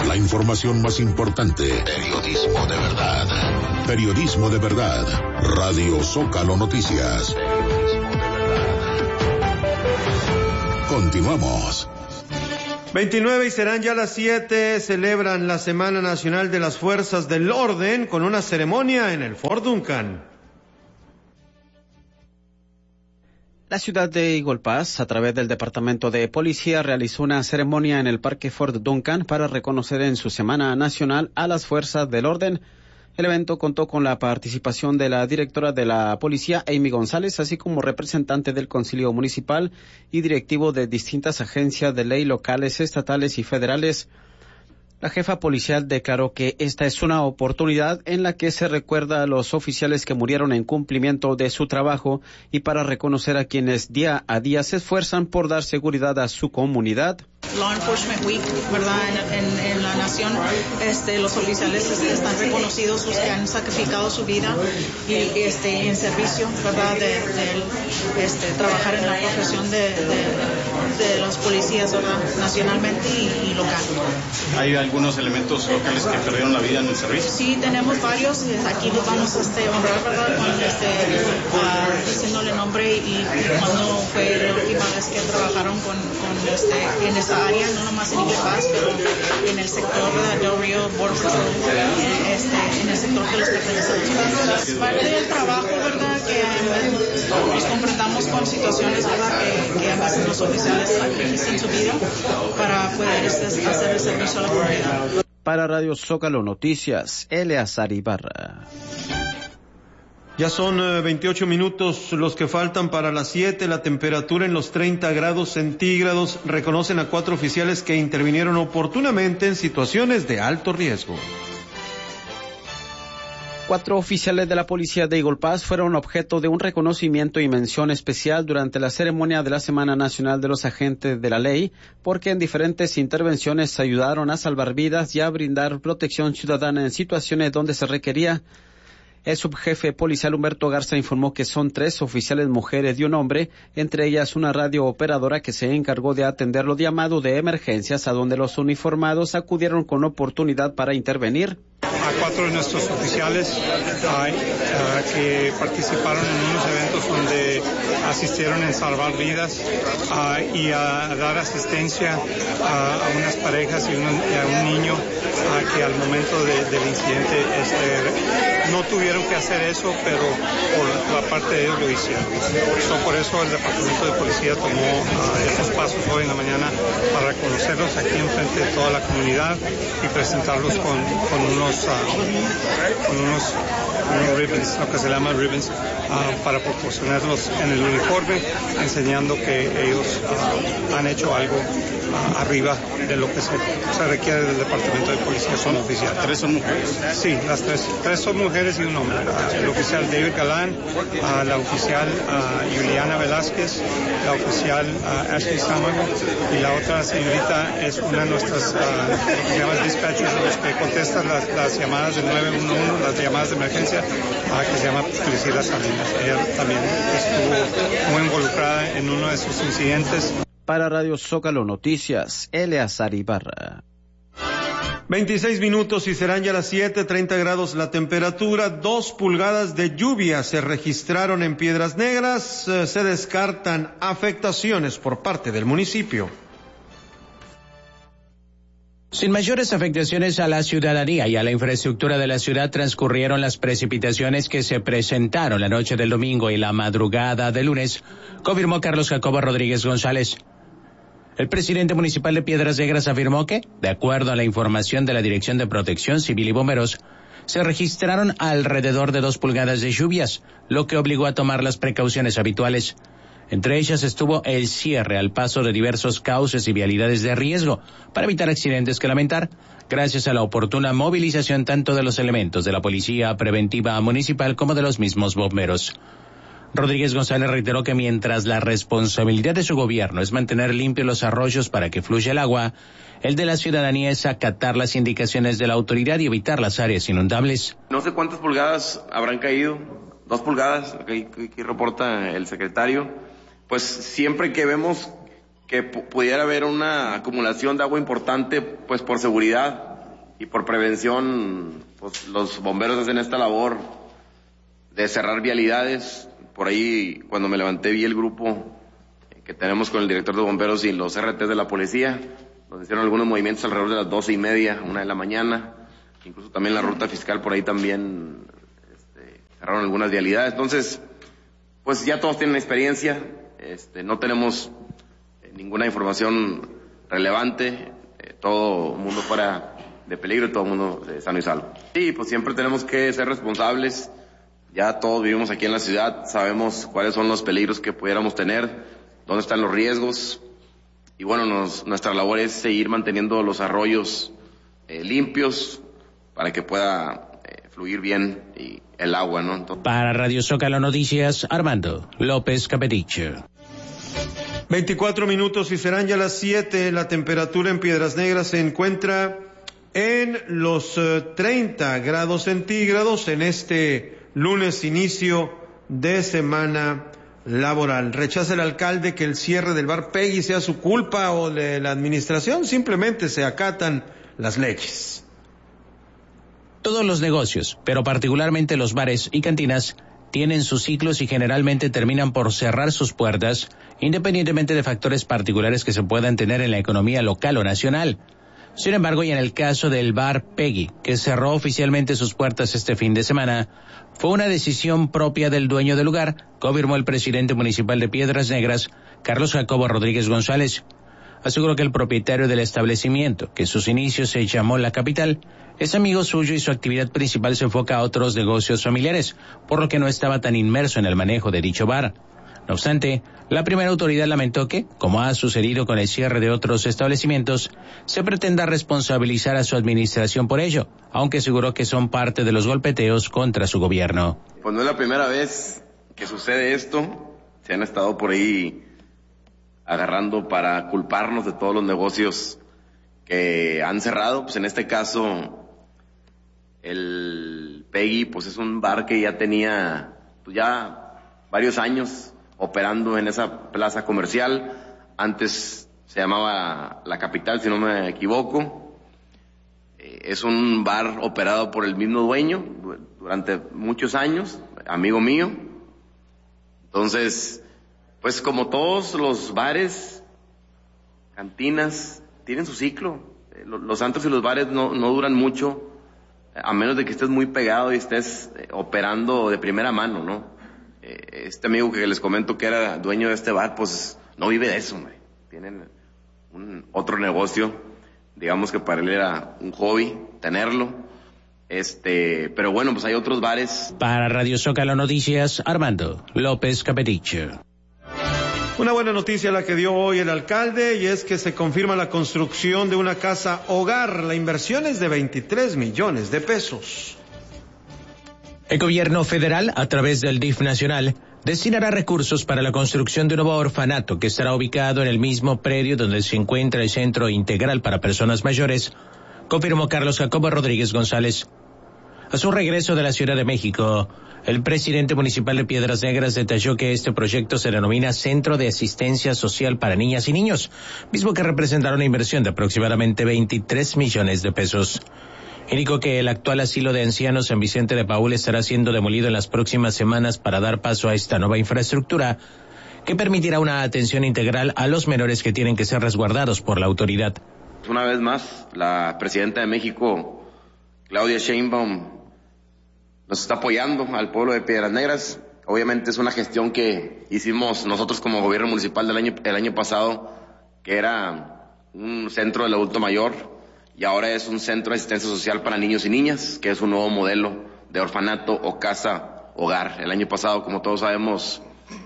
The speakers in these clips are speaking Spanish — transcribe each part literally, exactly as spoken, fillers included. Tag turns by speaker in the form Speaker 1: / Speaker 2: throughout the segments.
Speaker 1: la información más importante. Periodismo de verdad. Periodismo de verdad. Radio Zócalo Noticias. Periodismo de verdad. Continuamos.
Speaker 2: veintinueve y serán ya las siete. Celebran la Semana Nacional de las Fuerzas del Orden con una ceremonia en el Fort Duncan.
Speaker 3: La ciudad de Eagle Pass, a través del Departamento de Policía, realizó una ceremonia en el Parque Fort Duncan para reconocer en su Semana Nacional a las Fuerzas del Orden. El evento contó con la participación de la directora de la Policía, Amy González, así como representante del Concilio Municipal y directivo de distintas agencias de ley locales, estatales y federales. La jefa policial declaró que esta es una oportunidad en la que se recuerda a los oficiales que murieron en cumplimiento de su trabajo y para reconocer a quienes día a día se esfuerzan por dar seguridad a su comunidad.
Speaker 4: Law Enforcement Week, ¿verdad? En, en, en la nación, este, los oficiales este, están reconocidos, los que han sacrificado su vida y este, en servicio, ¿verdad? De, de este, trabajar en la profesión de, de, de los policías, ¿verdad? Nacionalmente y, y local.
Speaker 5: ¿Hay algunos elementos locales que perdieron la vida en el servicio?
Speaker 4: Sí, tenemos varios. Aquí los vamos a este, honrar, ¿verdad? Con, este, uh, diciéndole nombre y, y cuando fue la última vez que trabajaron con, con este, en esa área, no nomás en Eagle Pass, pero en el sector de Del Rio, Border Patrol, este, en el sector de los pertenecientes. Es parte del trabajo, ¿verdad? Que eh, nos confrontamos con situaciones, ¿verdad? Que, que a veces los oficiales sacrifican su vida para poder este, hacer el servicio a la comunidad.
Speaker 3: Para Radio Zócalo Noticias, Eleazar Ibarra.
Speaker 2: Ya son eh, veintiocho minutos los que faltan para las siete, la temperatura en los treinta grados centígrados. Reconocen a cuatro oficiales que intervinieron oportunamente en situaciones de alto riesgo.
Speaker 3: Cuatro oficiales de la policía de Eagle Pass fueron objeto de un reconocimiento y mención especial durante la ceremonia de la Semana Nacional de los Agentes de la Ley, porque en diferentes intervenciones ayudaron a salvar vidas y a brindar protección ciudadana en situaciones donde se requería. El subjefe policial Humberto Garza informó que son tres oficiales mujeres y un hombre, entre ellas una radiooperadora que se encargó de atender los llamados de emergencias a donde los uniformados acudieron con oportunidad para intervenir.
Speaker 6: A cuatro de nuestros oficiales uh, uh, que participaron en unos eventos donde asistieron en salvar vidas uh, y a dar asistencia uh, a unas parejas y, una, y a un niño uh, que al momento de, del incidente este, no tuvieron que hacer eso, pero por la parte de ellos lo hicieron. So, por eso el Departamento de Policía tomó uh, esos pasos hoy en la mañana para reconocerlos aquí enfrente de toda la comunidad y presentarlos con, con unos uh, con unos, unos ribbons, lo que se llama ribbons, uh, para proporcionarlos en el uniforme, enseñando que ellos uh, han hecho algo uh, arriba de lo que se, se requiere del Departamento de Policía como oficial.
Speaker 5: ¿Tres son mujeres?
Speaker 6: Sí, las tres. Tres son mujeres y un hombre. Uh, el oficial David Galán, uh, la oficial uh, Juliana Velázquez, la oficial uh, Ashley Sámago y la otra señorita es una de nuestras, uh, lo que se llama dispatchers, los que contestan las, las llamadas del nueve uno uno, las llamadas de emergencia, uh, que se llama Priscila Salinas. Ella también estuvo muy involucrada en uno de esos incidentes.
Speaker 3: Para Radio Zócalo Noticias, Eleazar Ibarra.
Speaker 2: veintiséis minutos y serán ya las siete, treinta grados la temperatura. Dos pulgadas de lluvia se registraron en Piedras Negras. Eh, se descartan afectaciones por parte del municipio.
Speaker 7: Sin mayores afectaciones a la ciudadanía y a la infraestructura de la ciudad, transcurrieron las precipitaciones que se presentaron la noche del domingo y la madrugada del lunes, confirmó Carlos Jacobo Rodríguez González. El presidente municipal de Piedras Negras afirmó que, de acuerdo a la información de la Dirección de Protección Civil y Bomberos, se registraron alrededor de dos pulgadas de lluvias, lo que obligó a tomar las precauciones habituales. Entre ellas estuvo el cierre al paso de diversos cauces y vialidades de riesgo para evitar accidentes que lamentar, gracias a la oportuna movilización tanto de los elementos de la Policía Preventiva Municipal como de los mismos bomberos. Rodríguez González reiteró que mientras la responsabilidad de su gobierno es mantener limpios los arroyos para que fluya el agua, el de la ciudadanía es acatar las indicaciones de la autoridad y evitar las áreas inundables.
Speaker 8: No sé cuántas pulgadas habrán caído, dos pulgadas, que, que, que reporta el secretario. Pues siempre que vemos que p- pudiera haber una acumulación de agua importante, pues por seguridad y por prevención, pues los bomberos hacen esta labor de cerrar vialidades. Por ahí, cuando me levanté, vi el grupo que tenemos con el director de bomberos y los R T de la policía, donde hicieron algunos movimientos alrededor de las doce y media, una de la mañana. Incluso también la ruta fiscal por ahí también este, cerraron algunas vialidades. Entonces, pues ya todos tienen experiencia, este, no tenemos eh, ninguna información relevante, eh, todo el mundo fuera de peligro y todo el mundo eh, sano y salvo. Sí, pues siempre tenemos que ser responsables, ya todos vivimos aquí en la ciudad, sabemos cuáles son los peligros que pudiéramos tener, dónde están los riesgos, y bueno, nos, nuestra labor es seguir manteniendo los arroyos eh, limpios para que pueda eh, fluir bien y el agua, ¿no? Entonces...
Speaker 7: Para Radio Zócalo Noticias, Armando López Capetiche.
Speaker 2: veinticuatro minutos y serán ya las siete. La temperatura en Piedras Negras se encuentra en los uh, treinta grados centígrados en este lunes, inicio de semana laboral. Rechaza el alcalde que el cierre del bar Peggy sea su culpa o de la administración, simplemente se acatan las leyes.
Speaker 7: Todos los negocios, pero particularmente los bares y cantinas, tienen sus ciclos y generalmente terminan por cerrar sus puertas, independientemente de factores particulares que se puedan tener en la economía local o nacional. Sin embargo, y en el caso del bar Peggy, que cerró oficialmente sus puertas este fin de semana, fue una decisión propia del dueño del lugar, confirmó el presidente municipal de Piedras Negras, Carlos Jacobo Rodríguez González. Aseguró que el propietario del establecimiento, que en sus inicios se llamó La Capital, es amigo suyo y su actividad principal se enfoca a otros negocios familiares, por lo que no estaba tan inmerso en el manejo de dicho bar. No obstante, la primera autoridad lamentó que, como ha sucedido con el cierre de otros establecimientos, se pretenda responsabilizar a su administración por ello, aunque aseguró que son parte de los golpeteos contra su gobierno.
Speaker 8: Pues no es la primera vez que sucede esto, se han estado por ahí agarrando para culparnos de todos los negocios que han cerrado. Pues en este caso, el Peggy, pues es un bar que ya tenía, pues ya varios años operando en esa plaza comercial. Antes se llamaba La Capital, si no me equivoco. Eh, es un bar operado por el mismo dueño durante muchos años, amigo mío. Entonces, pues como todos los bares, cantinas, tienen su ciclo. Eh, los antros y los bares no, no duran mucho, a menos de que estés muy pegado y estés eh, operando de primera mano, ¿no? Este amigo que les comento que era dueño de este bar, pues no vive de eso, hombre. Tienen un otro negocio, digamos que para él era un hobby tenerlo. Este, pero bueno, pues hay otros bares.
Speaker 7: Para Radio Zócalo Noticias, Armando López Capetiche.
Speaker 2: Una buena noticia la que dio hoy el alcalde, y es que se confirma la construcción de una casa hogar. La inversión es de veintitrés millones de pesos.
Speaker 7: El gobierno federal, a través del D I F nacional, destinará recursos para la construcción de un nuevo orfanato que estará ubicado en el mismo predio donde se encuentra el Centro Integral para Personas Mayores, confirmó Carlos Jacobo Rodríguez González. A su regreso de la Ciudad de México, el presidente municipal de Piedras Negras detalló que este proyecto se denomina Centro de Asistencia Social para Niñas y Niños, mismo que representará una inversión de aproximadamente veintitrés millones de pesos. Indicó que el actual asilo de ancianos en Vicente de Paúl estará siendo demolido en las próximas semanas para dar paso a esta nueva infraestructura que permitirá una atención integral a los menores que tienen que ser resguardados por la autoridad.
Speaker 8: Una vez más, la presidenta de México, Claudia Sheinbaum, nos está apoyando al pueblo de Piedras Negras. Obviamente es una gestión que hicimos nosotros como gobierno municipal del año, el año pasado, que era un centro del adulto mayor, y ahora es un centro de asistencia social para niños y niñas, que es un nuevo modelo de orfanato o casa hogar. El año pasado, como todos sabemos,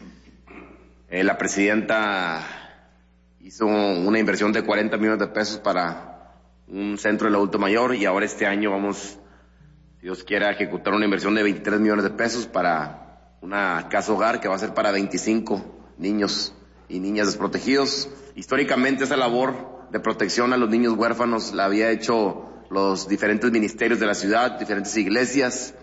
Speaker 8: eh, la presidenta hizo una inversión de cuarenta millones de pesos para un centro del adulto mayor, y ahora este año vamos, si Dios quiera, ejecutar una inversión de veintitrés millones de pesos para una casa hogar que va a ser para veinticinco niños y niñas desprotegidos. Históricamente esa labor de protección a los niños huérfanos la había hecho los diferentes ministerios de la ciudad, diferentes iglesias,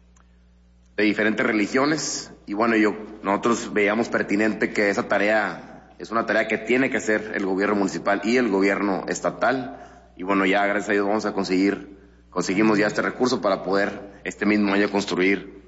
Speaker 8: de diferentes religiones, y bueno, yo nosotros veíamos pertinente que esa tarea es una tarea que tiene que hacer el gobierno municipal y el gobierno estatal, y bueno, ya gracias a Dios vamos a conseguir conseguimos ya este recurso para poder este mismo año construir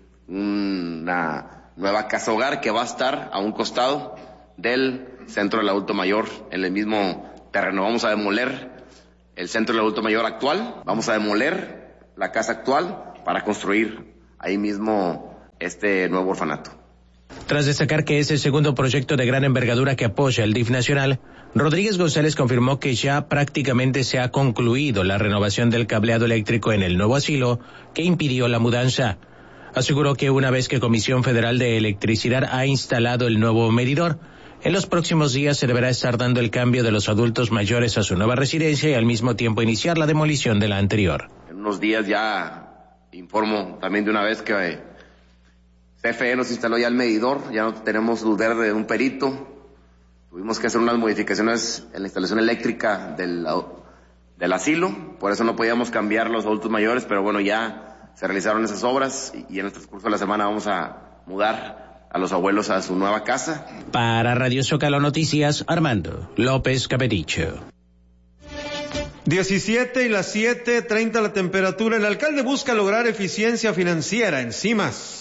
Speaker 8: una nueva casa hogar que va a estar a un costado del centro del adulto mayor, en el mismo terreno. Vamos a demoler el centro del adulto mayor actual, vamos a demoler la casa actual para construir ahí mismo este nuevo orfanato.
Speaker 7: Tras destacar que es el segundo proyecto de gran envergadura que apoya el D I F nacional, Rodríguez González confirmó que ya prácticamente se ha concluido la renovación del cableado eléctrico en el nuevo asilo que impidió la mudanza. Aseguró que una vez que Comisión Federal de Electricidad ha instalado el nuevo medidor, en los próximos días se deberá estar dando el cambio de los adultos mayores a su nueva residencia y al mismo tiempo iniciar la demolición de la anterior.
Speaker 8: En unos días ya informo también de una vez que C F E nos instaló ya el medidor, ya no tenemos luz verde de un perito. Tuvimos que hacer unas modificaciones en la instalación eléctrica del, del asilo, por eso no podíamos cambiar los adultos mayores, pero bueno, ya se realizaron esas obras y, y en el transcurso de la semana vamos a mudar a los abuelos a su nueva casa.
Speaker 7: Para Radio Zócalo Noticias, Armando López Capedicho.
Speaker 2: diecisiete y las siete treinta la temperatura. El alcalde busca lograr eficiencia financiera en CIMAS.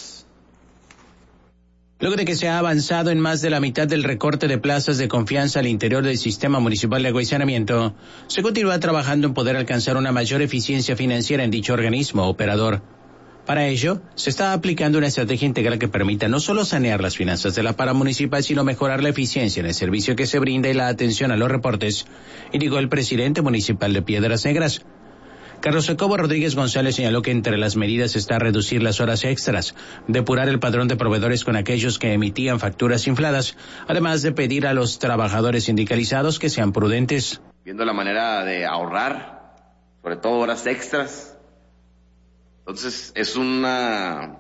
Speaker 7: Luego de que se ha avanzado en más de la mitad del recorte de plazas de confianza al interior del sistema municipal de agua y saneamiento, se continúa trabajando en poder alcanzar una mayor eficiencia financiera en dicho organismo operador. Para ello, se está aplicando una estrategia integral que permita no solo sanear las finanzas de la para municipal, sino mejorar la eficiencia en el servicio que se brinda y la atención a los reportes, indicó el presidente municipal de Piedras Negras. Carlos Jacobo Rodríguez González señaló que entre las medidas está reducir las horas extras, depurar el padrón de proveedores con aquellos que emitían facturas infladas, además de pedir a los trabajadores sindicalizados que sean prudentes.
Speaker 8: Viendo la manera de ahorrar, sobre todo horas extras, entonces es una,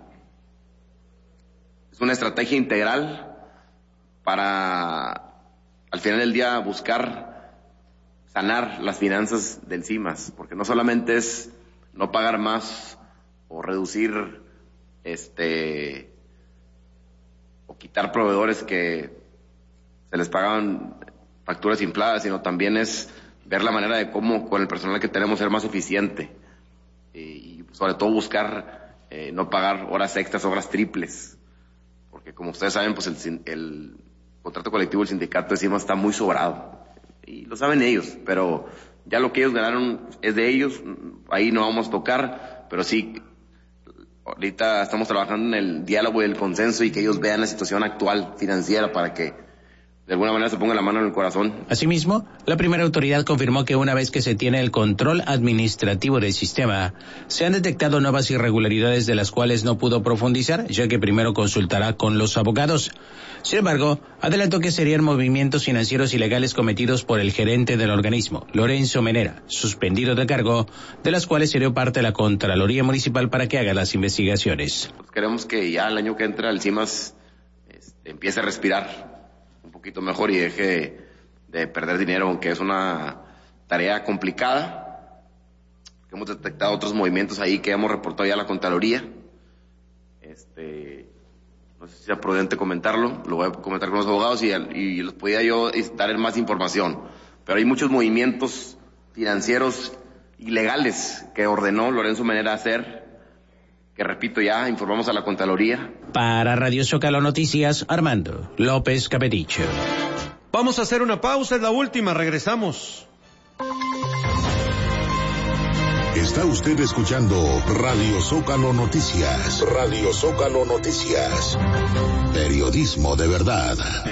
Speaker 8: es una estrategia integral para al final del día buscar sanar las finanzas del CIMAS, porque no solamente es no pagar más o reducir este o quitar proveedores que se les pagaban facturas infladas, sino también es ver la manera de cómo con el personal que tenemos ser más eficiente y sobre todo buscar eh, no pagar horas extras, horas triples, porque como ustedes saben, pues el, el contrato colectivo del sindicato de CIMAS está muy sobrado. Y lo saben ellos, pero ya lo que ellos ganaron es de ellos, ahí no vamos a tocar, pero sí, ahorita estamos trabajando en el diálogo y el consenso y que ellos vean la situación actual financiera para que de alguna manera se ponga la mano en el corazón.
Speaker 7: Asimismo, la primera autoridad confirmó que una vez que se tiene el control administrativo del sistema, se han detectado nuevas irregularidades de las cuales no pudo profundizar, ya que primero consultará con los abogados. Sin embargo, adelantó que serían movimientos financieros ilegales cometidos por el gerente del organismo, Lorenzo Menera, suspendido de cargo, de las cuales se dio parte a la Contraloría Municipal para que haga las investigaciones.
Speaker 8: Pues queremos que ya el año que entra el CIMAS este, empiece a respirar un poquito mejor y deje de perder dinero, aunque es una tarea complicada. Hemos detectado otros movimientos ahí que hemos reportado ya a la Contraloría. Este, no sé si sea prudente comentarlo, lo voy a comentar con los abogados y, y les podía yo dar más información. Pero hay muchos movimientos financieros ilegales que ordenó Lorenzo Menera hacer, que repito ya, informamos a la Contraloría.
Speaker 7: Para Radio Zócalo Noticias, Armando López Capedicho.
Speaker 2: Vamos a hacer una pausa, es la última, regresamos.
Speaker 1: Está usted escuchando Radio Zócalo Noticias. Radio Zócalo Noticias. Periodismo de verdad.